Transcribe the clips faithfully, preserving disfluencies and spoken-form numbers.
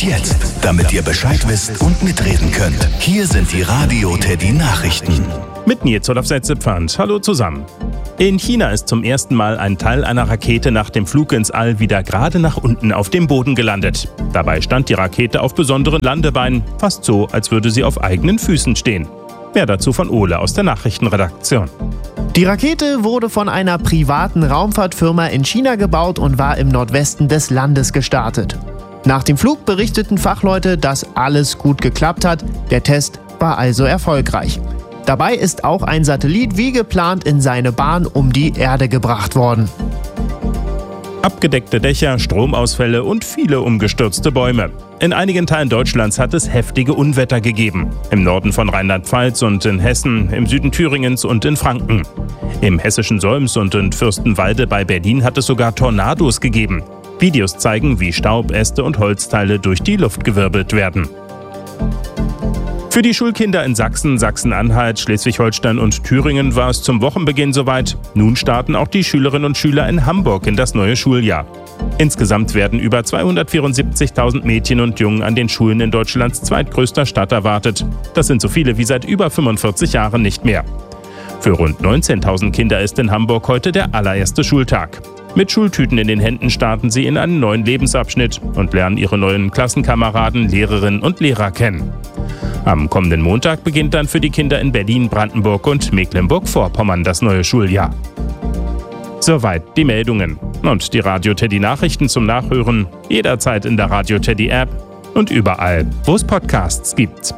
jetzt, damit ihr Bescheid wisst und mitreden könnt, hier sind die Radio Teddy Nachrichten. Mit Nils Olaf-Setze-Pfand. Hallo zusammen. In China ist zum ersten Mal ein Teil einer Rakete nach dem Flug ins All wieder gerade nach unten auf dem Boden gelandet. Dabei stand die Rakete auf besonderen Landebeinen, fast so, als würde sie auf eigenen Füßen stehen. Mehr dazu von Ole aus der Nachrichtenredaktion. Die Rakete wurde von einer privaten Raumfahrtfirma in China gebaut und war im Nordwesten des Landes gestartet. Nach dem Flug berichteten Fachleute, dass alles gut geklappt hat. Der Test war also erfolgreich. Dabei ist auch ein Satellit wie geplant in seine Bahn um die Erde gebracht worden. Abgedeckte Dächer, Stromausfälle und viele umgestürzte Bäume. In einigen Teilen Deutschlands hat es heftige Unwetter gegeben. Im Norden von Rheinland-Pfalz und in Hessen, im Süden Thüringens und in Franken. Im hessischen Solms und in Fürstenwalde bei Berlin hat es sogar Tornados gegeben. Videos zeigen, wie Staub, Äste und Holzteile durch die Luft gewirbelt werden. Für die Schulkinder in Sachsen, Sachsen-Anhalt, Schleswig-Holstein und Thüringen war es zum Wochenbeginn soweit. Nun starten auch die Schülerinnen und Schüler in Hamburg in das neue Schuljahr. Insgesamt werden über zweihundertvierundsiebzigtausend Mädchen und Jungen an den Schulen in Deutschlands zweitgrößter Stadt erwartet. Das sind so viele wie seit über fünfundvierzig Jahren nicht mehr. Für rund neunzehntausend Kinder ist in Hamburg heute der allererste Schultag. Mit Schultüten in den Händen starten sie in einen neuen Lebensabschnitt und lernen ihre neuen Klassenkameraden, Lehrerinnen und Lehrer kennen. Am kommenden Montag beginnt dann für die Kinder in Berlin, Brandenburg und Mecklenburg-Vorpommern das neue Schuljahr. Soweit die Meldungen. Und die Radio Teddy Nachrichten zum Nachhören jederzeit in der Radio Teddy App und überall, wo es Podcasts gibt.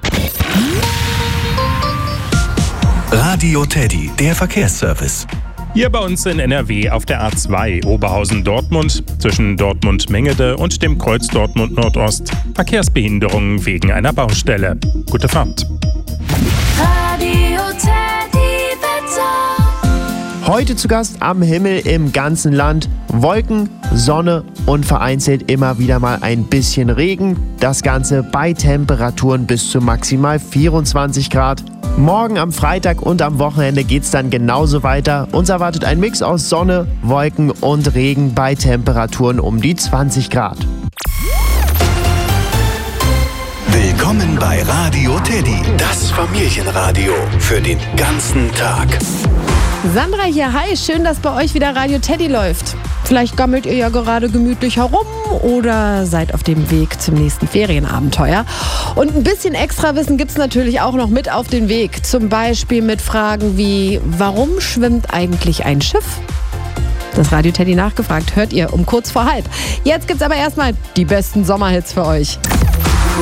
Radio Teddy, der Verkehrsservice. Hier bei uns in N R W auf der A zwei Oberhausen-Dortmund zwischen Dortmund-Mengede und dem Kreuz Dortmund-Nordost Verkehrsbehinderungen wegen einer Baustelle. Gute Fahrt. Radio Teddy Wetter. Heute zu Gast am Himmel im ganzen Land. Wolken, Sonne und vereinzelt immer wieder mal ein bisschen Regen. Das Ganze bei Temperaturen bis zu maximal vierundzwanzig Grad. Morgen am Freitag und am Wochenende geht's dann genauso weiter. Uns erwartet ein Mix aus Sonne, Wolken und Regen bei Temperaturen um die zwanzig Grad. Willkommen bei Radio Teddy, das Familienradio für den ganzen Tag. Sandra hier, hi, schön, dass bei euch wieder Radio Teddy läuft. Vielleicht gammelt ihr ja gerade gemütlich herum oder seid auf dem Weg zum nächsten Ferienabenteuer. Und ein bisschen Extrawissen gibt's natürlich auch noch mit auf den Weg. Zum Beispiel mit Fragen wie, warum schwimmt eigentlich ein Schiff? Das Radio Teddy nachgefragt hört ihr um kurz vor halb. Jetzt gibt's aber erstmal die besten Sommerhits für euch.